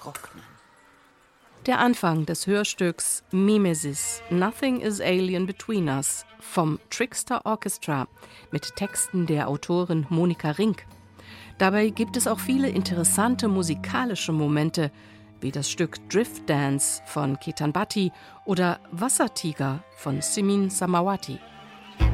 trocknen. Der Anfang des Hörstücks Mimesis, Nothing is Alien Between Us vom Trickster Orchestra mit Texten der Autorin Monika Rink. Dabei gibt es auch viele interessante musikalische Momente, wie das Stück Drift Dance von Ketan Bhatti oder Wassertiger von Simin Samawati.